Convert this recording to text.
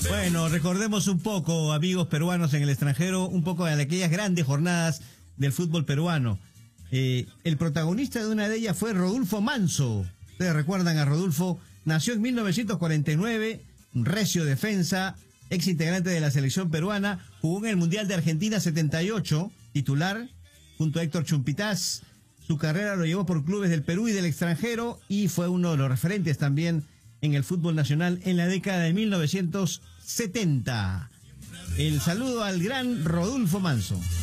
Bueno, recordemos un poco, amigos peruanos en el extranjero, un poco de aquellas grandes jornadas del fútbol peruano. El protagonista de una de ellas fue Rodolfo Manso. Ustedes recuerdan a Rodolfo, nació en 1949, recio defensa, ex integrante de la selección peruana, jugó en el Mundial de Argentina 78, titular, junto a Héctor Chumpitaz. Su carrera lo llevó por clubes del Perú y del extranjero y fue uno de los referentes también en el fútbol nacional en la década de 1970. El saludo al gran Rodolfo Manso.